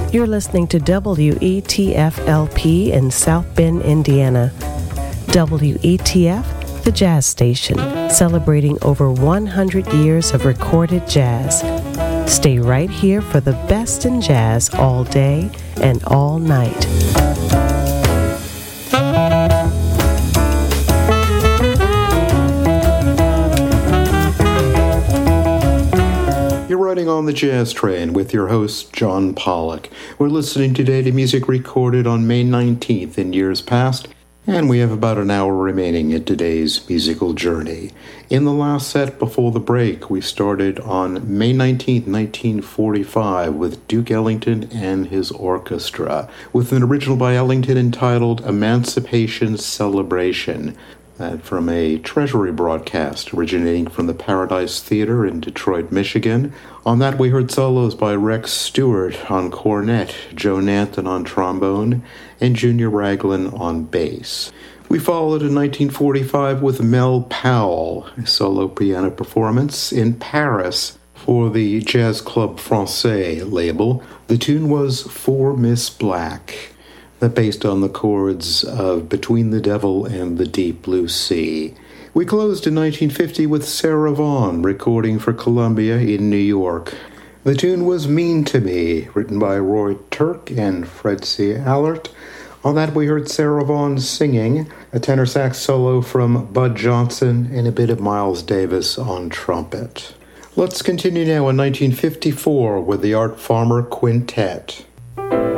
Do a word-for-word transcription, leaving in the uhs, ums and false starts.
You're listening to W E T F L P in South Bend, Indiana. W E T F, the jazz station, celebrating over one hundred years of recorded jazz. Stay right here for the best in jazz all day and all night. You're riding on the Jazz Train with your host, John Pollock. We're listening today to music recorded on May nineteenth in years past, and we have about an hour remaining in today's musical journey. In the last set before the break, we started on May nineteenth, nineteen forty-five with Duke Ellington and his orchestra, with an original by Ellington entitled Emancipation Celebration. That from a Treasury broadcast originating from the Paradise Theater in Detroit, Michigan. On that we heard solos by Rex Stewart on cornet, Joe Nanton on trombone, and Junior Raglan on bass. We followed in nineteen forty-five with Mel Powell, a solo piano performance in Paris for the Jazz Club Francais label. The tune was For Miss Black, that based on the chords of Between the Devil and the Deep Blue Sea. We closed in nineteen fifty with Sarah Vaughan, recording for Columbia in New York. The tune was Mean to Me, written by Roy Turk and Fred C. Allert. On that we heard Sarah Vaughan singing, a tenor sax solo from Bud Johnson, and a bit of Miles Davis on trumpet. Let's continue now in nineteen fifty-four with the Art Farmer Quintet.